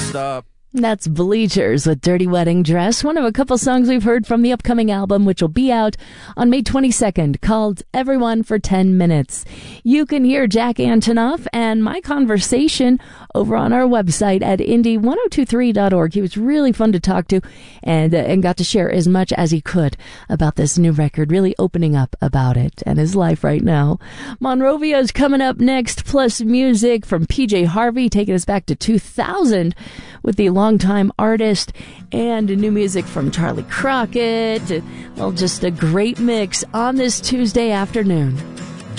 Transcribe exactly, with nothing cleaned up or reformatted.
stop. That's Bleachers with Dirty Wedding Dress, one of a couple songs we've heard from the upcoming album, which will be out on May twenty-second, called Everyone for ten minutes. You can hear Jack Antonoff and my conversation over on our website at indie ten twenty-three dot org. He was really fun to talk to and, uh, and got to share as much as he could about this new record, really opening up about it and his life right now. Monrovia is coming up next, plus music from P J Harvey, taking us back to two thousand with the longtime artist, and new music from Charlie Crockett. Well, just a great mix on this Tuesday afternoon.